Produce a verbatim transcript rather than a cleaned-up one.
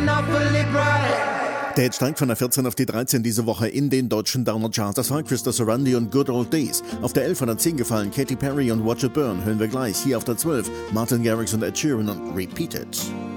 Der Hit steigt von der vierzehn auf die dreizehn diese Woche in den deutschen Downer-Charts. Das war Krista Sorandi und Good Old Days. Auf der elf von der zehn gefallen Katy Perry und Watch It Burn. Hören wir gleich. Hier auf der zwölf Martin Garrix und Ed Sheeran und Repeat It.